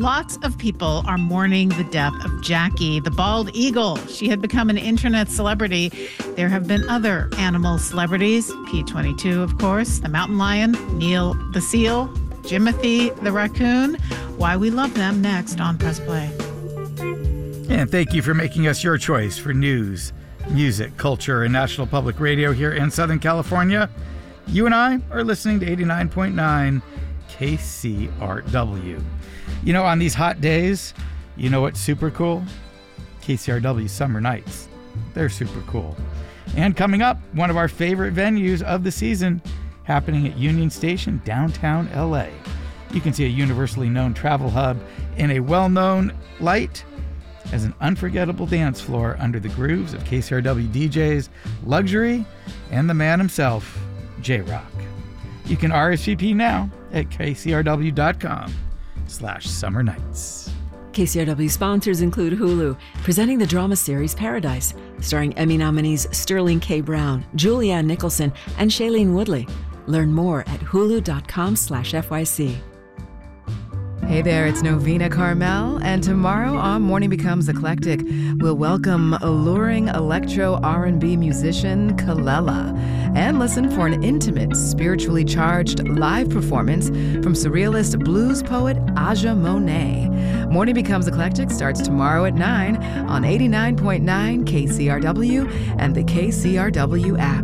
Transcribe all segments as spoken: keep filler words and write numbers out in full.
Lots of people are mourning the death of Jackie, the bald eagle. She had become an internet celebrity. There have been other animal celebrities, P twenty-two, of course, the mountain lion, Neil the seal, Jimothy the raccoon. Why we love them next on Press Play. And thank you for making us your choice for news, music, culture, and National Public Radio here in Southern California. You and I are listening to eighty-nine point nine K C R W. You know, on these hot days, you know what's super cool? K C R W Summer Nights. They're super cool. And coming up, one of our favorite venues of the season, happening at Union Station, downtown L A. You can see a universally known travel hub in a well-known light as an unforgettable dance floor under the grooves of K C R W D Js, Luxury, and the man himself, J-Rock. You can R S V P now at k c r w dot com slash summer nights. K C R W sponsors include Hulu, presenting the drama series Paradise, starring Emmy nominees Sterling K. Brown, Julianne Nicholson, and Shailene Woodley. Learn more at hulu dot com slash F Y C. Hey there, it's Novena Carmel, and tomorrow on Morning Becomes Eclectic, we'll welcome alluring electro R and B musician Kelela, and listen for an intimate, spiritually charged live performance from surrealist blues poet Aja Monet. Morning Becomes Eclectic starts tomorrow at nine on eighty-nine point nine K C R W and the K C R W app.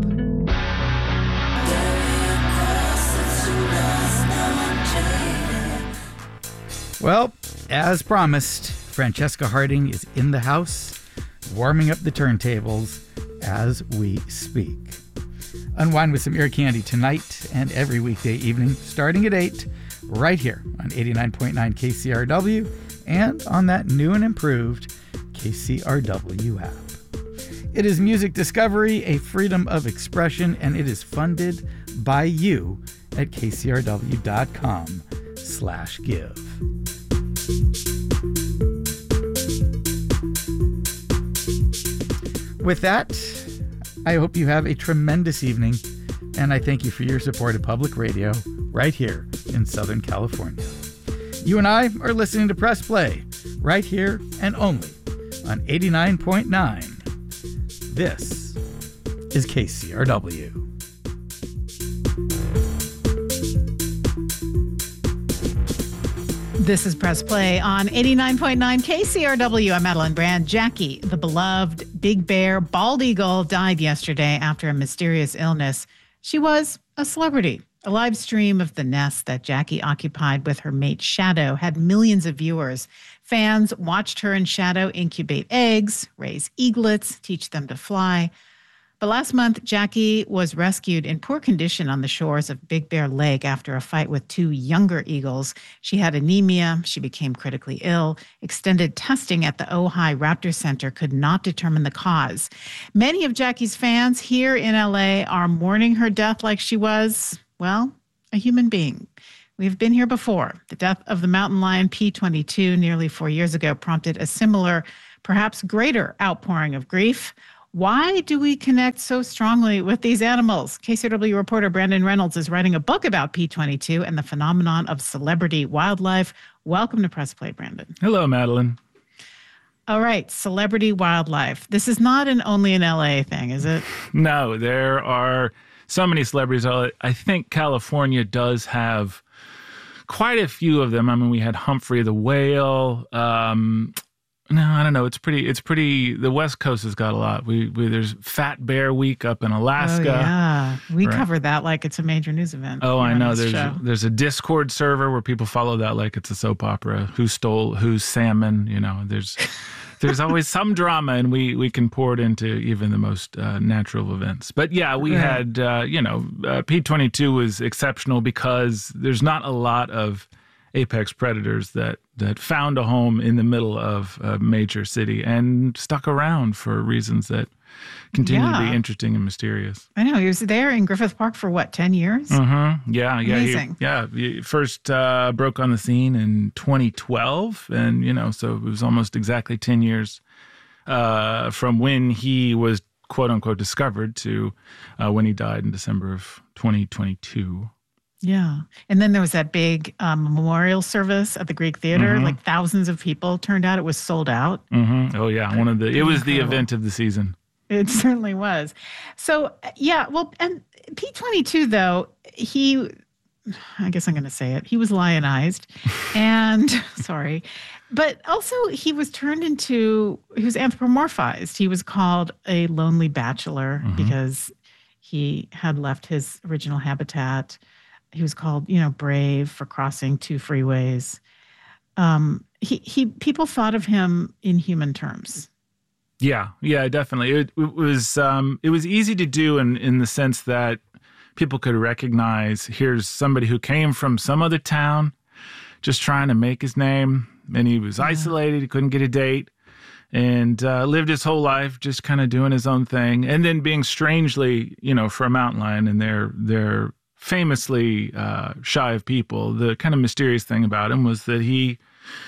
Well, as promised, Francesca Harding is in the house, warming up the turntables as we speak. Unwind with some ear candy tonight and every weekday evening, starting at eight, right here on eighty-nine point nine K C R W and on that new and improved K C R W app. It is music discovery, a freedom of expression, and it is funded by you at k c r w dot com slash give. With that, I hope you have a tremendous evening, and I thank you for your support of public radio right here in Southern California. You and I are listening to Press Play right here and only on eighty-nine point nine. This is K C R W. This is Press Play on eighty-nine point nine K C R W. I'm Madeline Brand. Jackie, the beloved Big Bear bald eagle, died yesterday after a mysterious illness. She was a celebrity. A live stream of the nest that Jackie occupied with her mate Shadow had millions of viewers. Fans watched her and Shadow incubate eggs, raise eaglets, teach them to fly. But last month, Jackie was rescued in poor condition on the shores of Big Bear Lake after a fight with two younger eagles. She had anemia. She became critically ill. Extended testing at the Ojai Raptor Center could not determine the cause. Many of Jackie's fans here in L A are mourning her death like she was, well, a human being. We've been here before. The death of the mountain lion P twenty-two nearly four years ago prompted a similar, perhaps greater outpouring of grief. Why do we connect so strongly with these animals? K C R W reporter Brandon Reynolds is writing a book about P twenty-two and the phenomenon of celebrity wildlife. Welcome to Press Play, Brandon. Hello, Madeline. All right, celebrity wildlife. This is not an only in L A thing, is it? No, there are so many celebrities. I think California does have quite a few of them. I mean, we had Humphrey the whale. Um, no, I don't know. It's pretty, it's pretty, the West Coast has got a lot. We, we There's Fat Bear Week up in Alaska. Oh, yeah. We right. cover that like it's a major news event. Oh, I know. There's a, there's a Discord server where people follow that like it's a soap opera. Who stole whose salmon? You know, there's there's always some drama, and we, we can pour it into even the most uh, natural events. But yeah, we right. had, uh, you know, uh, P twenty-two was exceptional because there's not a lot of apex predators that, that found a home in the middle of a major city and stuck around for reasons that continue yeah. to be interesting and mysterious. I know. He was there in Griffith Park for what, ten years? Mm-hmm. Yeah, yeah. Amazing. He, yeah, he first uh, broke on the scene in twenty twelve. And, you know, so it was almost exactly ten years uh, from when he was, quote unquote, discovered to uh, when he died in December of twenty twenty-two. Yeah. And then there was that big um, memorial service at the Greek Theater. Mm-hmm. Like thousands of people turned out. It was sold out. Mm-hmm. Oh, yeah. One of the, it was the Incredible. event of the season. It certainly was. So, yeah. Well, and P twenty-two, though, he, I guess I'm going to say it, he was lionized. And, sorry. But also, he was turned into, he was anthropomorphized. He was called a lonely bachelor Mm-hmm. because he had left his original habitat. He was called, you know, brave for crossing two freeways. Um, he, he, people thought of him in human terms. Yeah, yeah, definitely. It, it was um, it was easy to do in, in the sense that people could recognize here's somebody who came from some other town just trying to make his name, and he was yeah. isolated, he couldn't get a date, and uh, lived his whole life just kind of doing his own thing, and then being strangely, you know, for a mountain lion, and they're they're famously uh, shy of people. The kind of mysterious thing about him was that he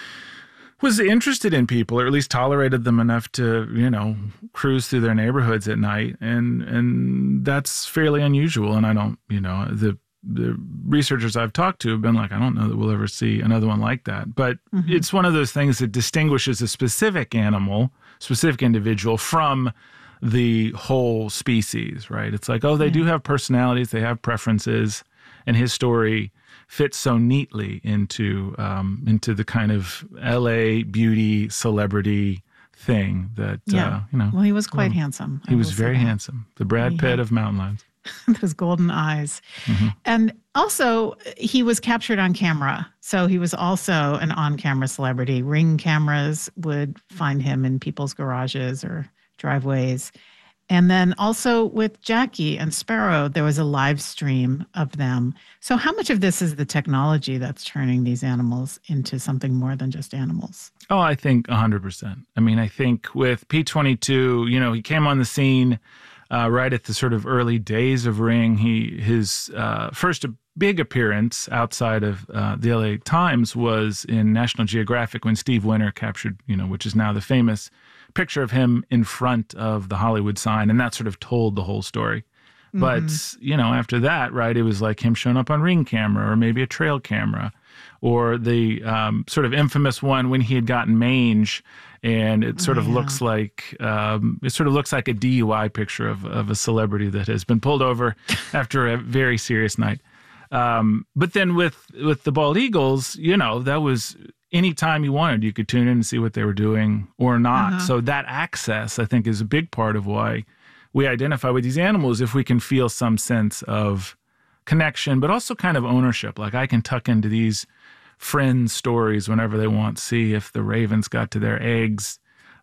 was interested in people, or at least tolerated them enough to, you know, cruise through their neighborhoods at night. And and that's fairly unusual. And I don't, you know, the the researchers I've talked to have been like, I don't know that we'll ever see another one like that. But mm-hmm. it's one of those things that distinguishes a specific animal, specific individual from the whole species, right? It's like, oh, they yeah. do have personalities, they have preferences, and his story fits so neatly into um, into the kind of L A beauty celebrity thing that yeah. uh, you know. Well, he was quite well, handsome. He was very handsome, the Brad Pitt had of mountain lions. those golden eyes, mm-hmm. and also he was captured on camera, so he was also an on-camera celebrity. Ring cameras would find him in people's garages or driveways. And then also with Jackie and Sparrow, there was a live stream of them. So how much of this is the technology that's turning these animals into something more than just animals? Oh, I think one hundred percent. I mean, I think with P twenty-two, you know, he came on the scene uh, right at the sort of early days of Ring. He His uh, first big appearance outside of uh, the L A Times was in National Geographic when Steve Winter captured, you know, which is now the famous picture of him in front of the Hollywood sign, and that sort of told the whole story. Mm-hmm. But, you know, after that, right, it was like him showing up on Ring camera or maybe a trail camera, or the um, sort of infamous one when he had gotten mange, and it sort oh, of yeah. looks like um, it sort of looks like a D U I picture of, of a celebrity that has been pulled over after a very serious night. Um, but then with with the bald eagles, you know, that was anytime you wanted, you could tune in and see what they were doing or not. Uh-huh. So that access, I think, is a big part of why we identify with these animals, if we can feel some sense of connection, but also kind of ownership. Like I can tuck into these friends' stories whenever they want, see if the ravens got to their eggs,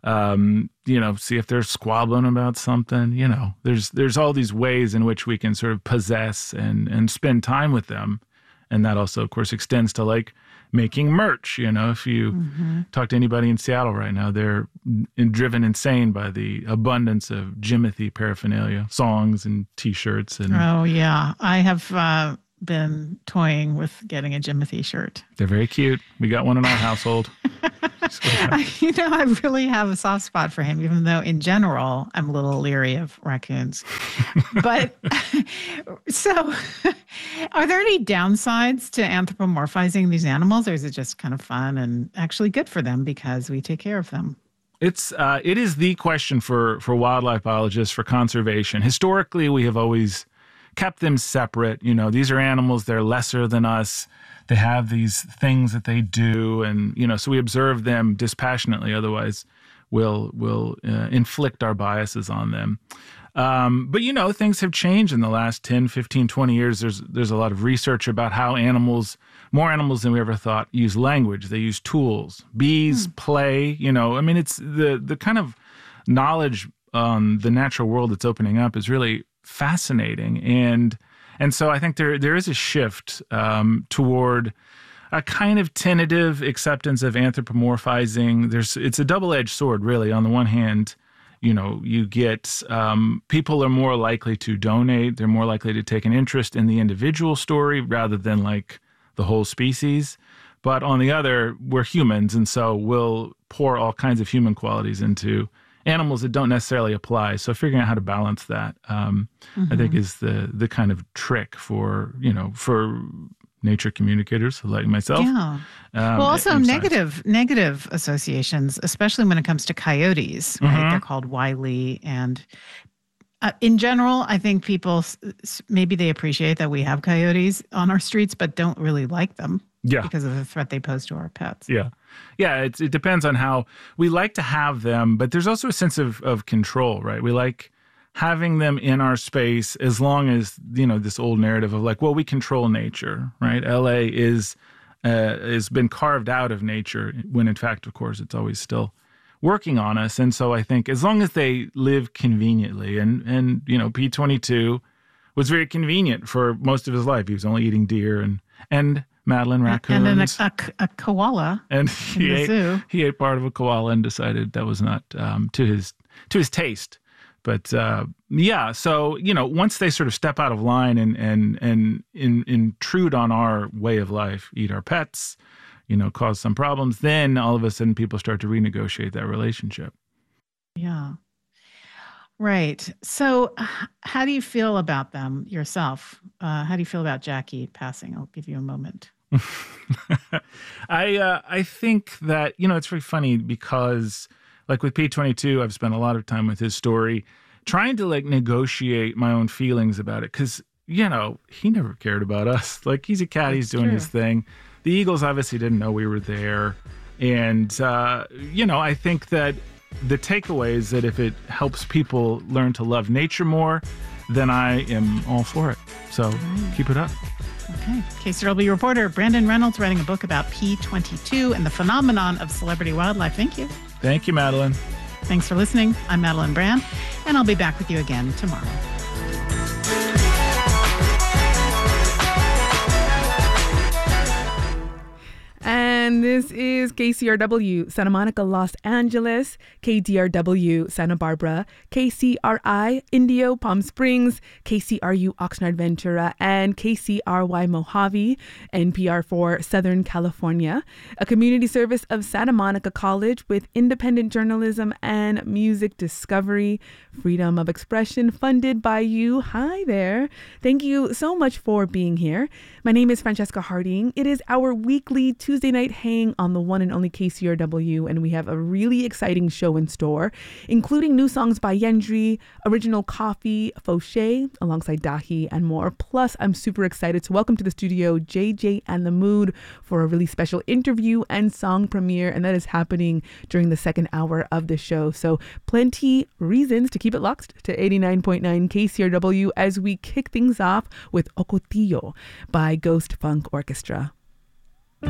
um, you know, see if they're squabbling about something. You know, there's there's all these ways in which we can sort of possess and and spend time with them. And that also, of course, extends to like making merch. You know, if you mm-hmm. talk to anybody in Seattle right now, they're in, driven insane by the abundance of Jimothy paraphernalia, songs and T-shirts. And oh yeah, I have uh, been toying with getting a Jimothy shirt. They're very cute. We got one in our household. You know, I really have a soft spot for him, even though in general I'm a little leery of raccoons. But so, are there any downsides to anthropomorphizing these animals, or is it just kind of fun and actually good for them because we take care of them? It's uh, it is the question for for wildlife biologists, for conservation. Historically, we have always kept them separate. You know, these are animals, they're lesser than us. They have these things that they do, and, you know, so we observe them dispassionately. Otherwise, we'll, we'll uh, inflict our biases on them. Um, but, you know, things have changed in the last ten, fifteen, twenty years. There's there's a lot of research about how animals, more animals than we ever thought, use language. They use tools. Bees mm. play, you know. I mean, it's the the kind of knowledge on the natural world that's opening up is really fascinating. And and so I think there there is a shift um, toward a kind of tentative acceptance of anthropomorphizing. There's it's a double-edged sword, really. On the one hand, you know, you get um, people are more likely to donate. They're more likely to take an interest in the individual story rather than like the whole species. But on the other, we're humans, and so we'll pour all kinds of human qualities into animals that don't necessarily apply. So figuring out how to balance that, um, mm-hmm. I think, is the the kind of trick for, you know, for nature communicators like myself. Yeah. Um, well, also and negative science. negative associations, especially when it comes to coyotes, right? Mm-hmm. They're called wily. And uh, in general, I think people, maybe they appreciate that we have coyotes on our streets, but don't really like them. Yeah. Because of the threat they pose to our pets. Yeah. Yeah, it's, it depends on how we like to have them, but there's also a sense of, of control, right? We like having them in our space as long as, you know, this old narrative of like, well, we control nature, right? L A is uh, has been carved out of nature when in fact, of course, it's always still working on us. And so I think as long as they live conveniently, and, and you know, P twenty-two was very convenient for most of his life. He was only eating deer and and Madeline raccoons. And then a, a, a koala and he in the ate, zoo. He ate part of a koala and decided that was not um, to his to his taste. But uh, yeah, so, you know, once they sort of step out of line and and and in, intrude on our way of life, eat our pets, you know, cause some problems, then all of a sudden people start to renegotiate that relationship. Yeah. Right. So how do you feel about them yourself? Uh, how do you feel about Jackie passing? I'll give you a moment. I uh, I think that, you know, it's very funny because like with P twenty-two, I've spent a lot of time with his story trying to like negotiate my own feelings about it. Cause, you know, he never cared about us. Like he's a cat, he's doing true. his thing. The Eagles obviously didn't know we were there. And, uh, you know, I think that the takeaway is that if it helps people learn to love nature more, then I am all for it. So right. Keep it up. Okay. K C R W reporter Brandon Reynolds writing a book about P twenty-two and the phenomenon of celebrity wildlife. Thank you. Thank you, Madeline. Thanks for listening. I'm Madeline Brand, and I'll be back with you again tomorrow. And this is K C R W, Santa Monica, Los Angeles, K D R W, Santa Barbara, K C R I, Indio, Palm Springs, K C R U, Oxnard, Ventura, and K C R Y, Mojave, N P R for Southern California, a community service of Santa Monica College with independent journalism and music discovery, freedom of expression funded by you. Hi there. Thank you so much for being here. My name is Francesca Harding. It is our weekly Tuesday night hang on the one and only K C R W, and we have a really exciting show in store, including new songs by Yendri, original coffee, Fauché, alongside Dahi, and more. Plus, I'm super excited to welcome to the studio J J and the Mood for a really special interview and song premiere, and that is happening during the second hour of the show. So plenty reasons to keep it locked to eighty-nine point nine K C R W as we kick things off with Ocotillo by Ghost Funk Orchestra.